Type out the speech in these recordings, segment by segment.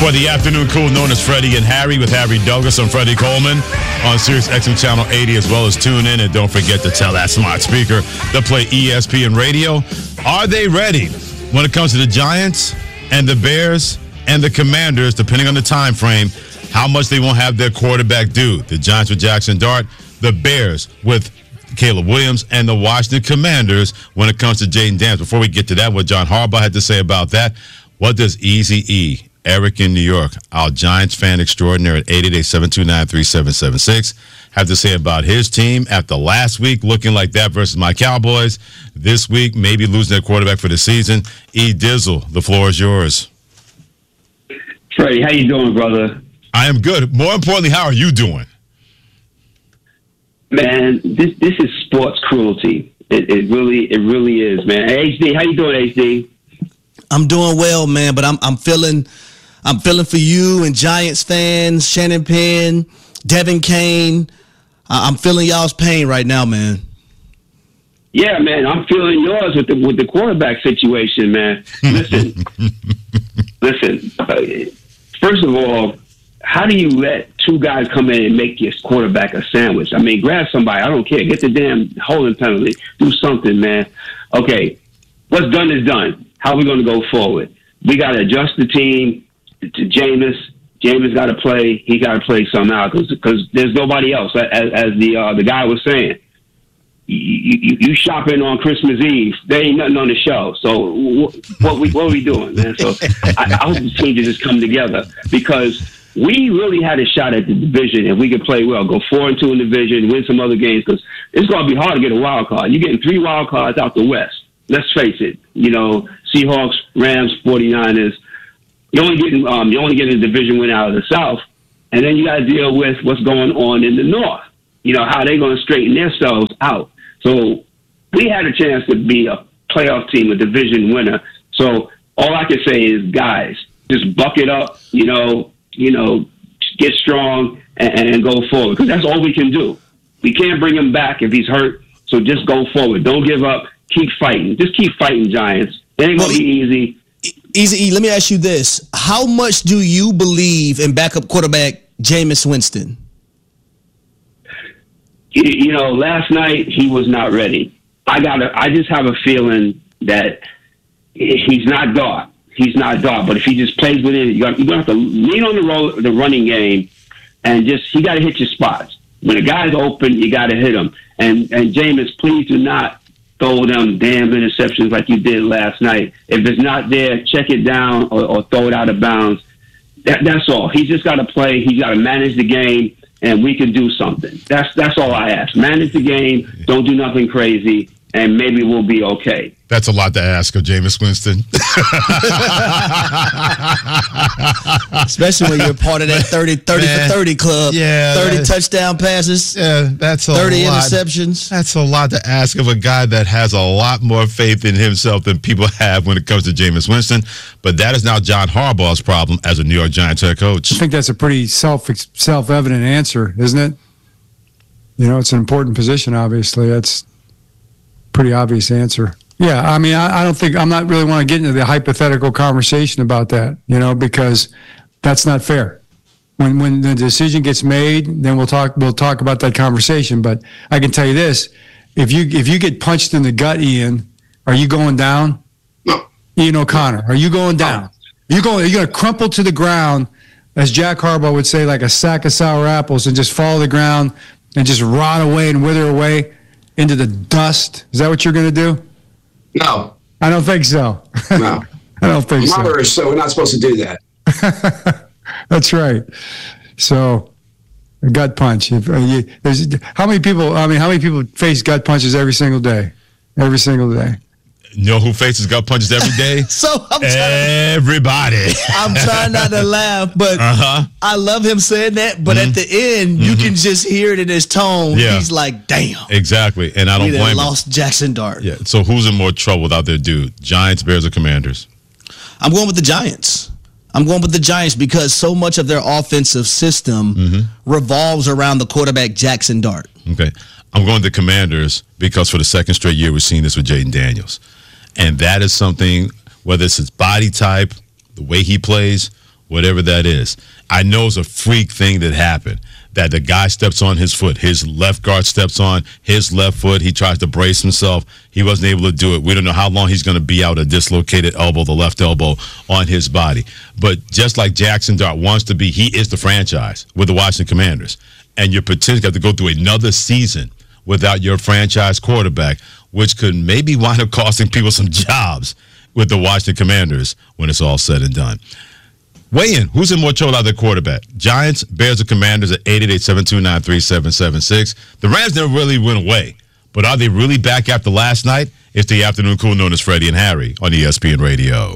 For the afternoon cool known as Freddie and Harry with Harry Douglas. I'm Freddie Coleman on Sirius XM Channel 80, as well as tune in and don't forget to tell that smart speaker to play ESPN Radio. Are they ready when it comes to the Giants and the Bears and the Commanders, depending on the time frame, how much they won't have their quarterback do? The Giants with Jackson Dart, the Bears with Caleb Williams, and the Washington Commanders when it comes to Jaden Daniels. Before we get to that, what John Harbaugh had to say about that, what does Eazy-E, Eric in New York, our Giants fan extraordinaire at 888-729-3776, have to say about his team after last week looking like that versus my Cowboys? This week, maybe losing their quarterback for the season. E. Dizzle, the floor is yours. Freddie, how you doing, brother? I am good. More importantly, how are you doing? Man, this is sports cruelty. It really is, man. Hey, HD, how you doing, HD? I'm doing well, man, but I'm feeling for you and Giants fans, Shannon Penn, Devin Kane. I'm feeling y'all's pain right now, man. Yeah, man, I'm feeling yours with the quarterback situation, man. Listen. First of all, how do you let two guys come in and make your quarterback a sandwich? I mean, grab somebody. I don't care. Get the damn holding penalty. Do something, man. Okay, what's done is done. How are we going to go forward? We got to adjust the team to Jameis. Jameis got to play. He got to play somehow because there's nobody else. As the guy was saying, you shopping on Christmas Eve. There ain't nothing on the show. So what are we doing, man? So I hope the team can just come together because we really had a shot at the division if we could play well, go 4-2 in the division, win some other games because it's going to be hard to get a wild card. You're getting 3 wild cards out the West. Let's face it. Seahawks, Rams, 49ers. You're only getting a division win out of the South, and then you got to deal with what's going on in the North. How they're going to straighten themselves out. So we had a chance to be a playoff team, a division winner. So all I can say is, guys, just buck it up. Get strong and go forward because that's all we can do. We can't bring him back if he's hurt. So just go forward. Don't give up. Keep fighting. Just keep fighting, Giants. It ain't going to be easy. Easy, let me ask you this. How much do you believe in backup quarterback Jameis Winston? Last night he was not ready. I just have a feeling that he's not dark. He's not dark. But if he just plays with it, you're going to have to lean on the running game and he got to hit your spots. When a guy's open, you got to hit him. And Jameis, please do not throw them damn interceptions like you did last night. If it's not there, check it down or throw it out of bounds. That's all. He's just got to play. He's got to manage the game, and we can do something. That's all I ask. Manage the game. Don't do nothing crazy, and maybe we'll be okay. That's a lot to ask of Jameis Winston. Especially when you're part of that 30 for 30 club. Yeah. 30 touchdown passes. Yeah, that's a 30 lot. interceptions. That's a lot to ask of a guy that has a lot more faith in himself than people have when it comes to Jameis Winston. But that is now John Harbaugh's problem as a New York Giants head coach. I think that's a pretty self-evident answer, isn't it? It's an important position, obviously. That's a pretty obvious answer. Yeah, I mean, I don't think I'm not really want to get into the hypothetical conversation about that, because that's not fair. When the decision gets made, then we'll talk about that conversation. But I can tell you this: if you get punched in the gut, Ian, are you going down? No. Ian O'Connor, are you going down? You're going to crumple to the ground, as Jack Harbaugh would say, like a sack of sour apples, and just fall to the ground and just rot away and wither away into the dust. Is that what you're going to do? No. I don't think so. No. I don't think so. Mother is so we're not supposed to do that. That's right. So, a gut punch. How many people face gut punches every single day? Every single day. You know who faces gut punches every day? Everybody. I'm trying not to laugh, but I love him saying that. But at the end, you can just hear it in his tone. Yeah. He's like, damn. Exactly. And I don't blame him. Lost Jackson Dart. Yeah. So who's in more trouble without their dude? Giants, Bears, or Commanders? I'm going with the Giants. Because so much of their offensive system revolves around the quarterback Jackson Dart. Okay. I'm going to the Commanders because for the second straight year, we're seeing this with Jaden Daniels. And that is something, whether it's his body type, the way he plays, whatever that is. I know it's a freak thing that happened, that the guy steps on his foot. His left guard steps on his left foot. He tries to brace himself. He wasn't able to do it. We don't know how long he's going to be out, a dislocated elbow, the left elbow on his body. But just like Jackson Dart wants to be, he is the franchise with the Washington Commanders. And you're potentially have to go through another season without your franchise quarterback, which could maybe wind up costing people some jobs with the Washington Commanders when it's all said and done. Weigh in. Who's in more trouble out of the quarterback? Giants, Bears, or Commanders at 888-729-3776. The Rams never really went away, but are they really back after last night? It's the afternoon cool known as Freddie and Harry on ESPN Radio.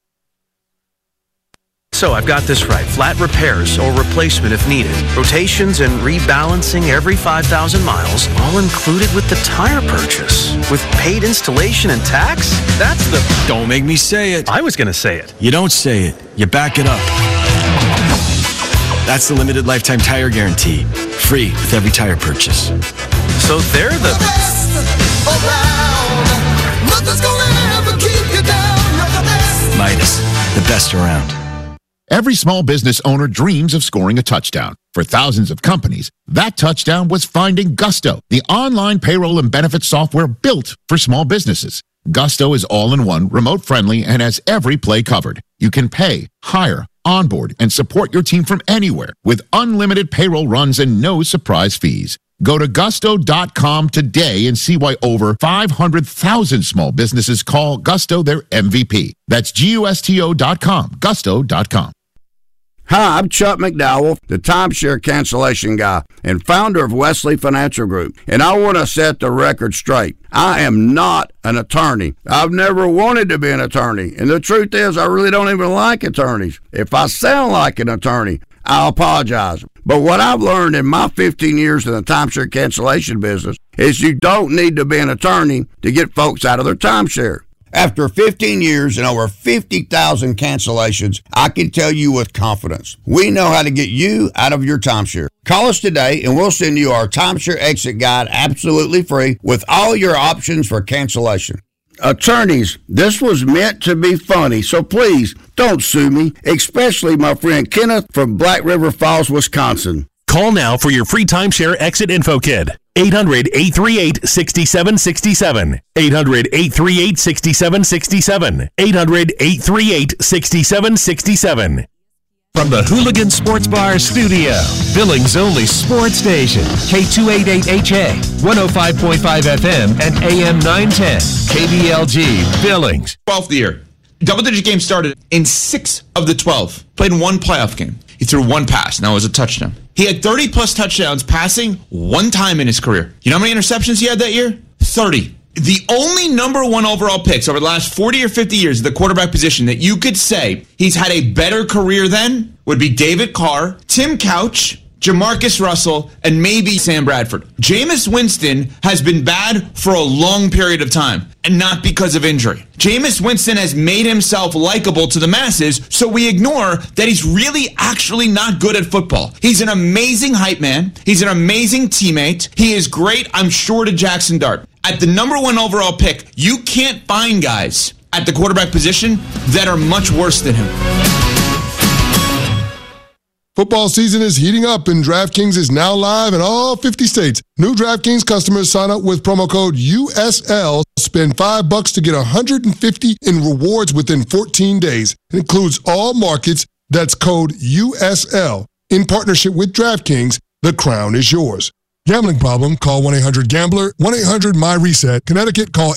So I've got this right. Flat repairs or replacement if needed. Rotations and rebalancing every 5,000 miles, all included with the tire purchase. With paid installation and tax? That's the... Don't make me say it. I was going to say it. You don't say it. You back it up. That's the limited lifetime tire guarantee. Free with every tire purchase. So they're the best around. Nothing's gonna ever keep you down. You're the best. Midas, the best around. Every small business owner dreams of scoring a touchdown. For thousands of companies, that touchdown was finding Gusto, the online payroll and benefits software built for small businesses. Gusto is all-in-one, remote-friendly, and has every play covered. You can pay, hire, onboard, and support your team from anywhere with unlimited payroll runs and no surprise fees. Go to gusto.com today and see why over 500,000 small businesses call Gusto their MVP. That's GUSTO.com, gusto.com. Hi, I'm Chuck McDowell, the timeshare cancellation guy and founder of Wesley Financial Group, and I want to set the record straight. I am not an attorney. I've never wanted to be an attorney, and the truth is I really don't even like attorneys. If I sound like an attorney, I apologize. But what I've learned in my 15 years in the timeshare cancellation business is you don't need to be an attorney to get folks out of their timeshare. After 15 years and over 50,000 cancellations, I can tell you with confidence, we know how to get you out of your timeshare. Call us today and we'll send you our timeshare exit guide absolutely free with all your options for cancellation. Attorneys, this was meant to be funny, so please don't sue me, especially my friend Kenneth from Black River Falls, Wisconsin. Call now for your free timeshare exit info kit. 800-838-6767. 800-838-6767. 800-838-6767. From the Hooligan Sports Bar studio, Billings' only sports station, K288HA, 105.5 FM and AM 910, KBLG, Billings. 12th year. Double-digit games started in 6 of the 12. Played in one playoff game. He threw one pass. Now it was a touchdown. He had 30-plus touchdowns passing one time in his career. You know how many interceptions he had that year? 30. The only number one overall picks over the last 40 or 50 years at the quarterback position that you could say he's had a better career than would be David Carr, Tim Couch, Jamarcus Russell, and maybe Sam Bradford. Jameis Winston has been bad for a long period of time, and not because of injury. Jameis Winston has made himself likable to the masses, so we ignore that he's really actually not good at football. He's an amazing hype man. He's an amazing teammate. He is great, I'm sure, to Jackson Dart. At the number one overall pick, you can't find guys at the quarterback position that are much worse than him. Football season is heating up and DraftKings is now live in all 50 states. New DraftKings customers sign up with promo code USL, spend $5 to get $150 in rewards within 14 days. It includes all markets. That's code USL. In partnership with DraftKings, the crown is yours. Gambling problem? Call 1-800-GAMBLER, 1-800-MY-RESET. Connecticut, call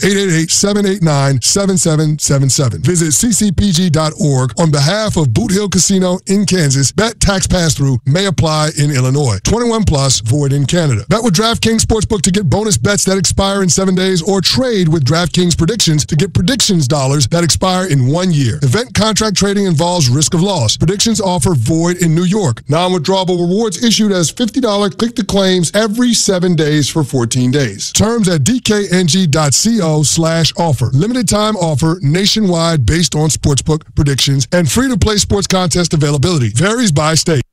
888-789-7777. Visit ccpg.org on behalf of Boot Hill Casino in Kansas. Bet tax pass-through may apply in Illinois. 21 plus, void in Canada. Bet with DraftKings Sportsbook to get bonus bets that expire in 7 days, or trade with DraftKings Predictions to get predictions dollars that expire in 1 year. Event contract trading involves risk of loss. Predictions offer void in New York. Non-withdrawable rewards issued as $50 click-to-claims every 7 days for 14 days. Terms at dkng.co/offer. Limited time offer nationwide based on sportsbook predictions and free-to-play sports contest availability. Varies by state.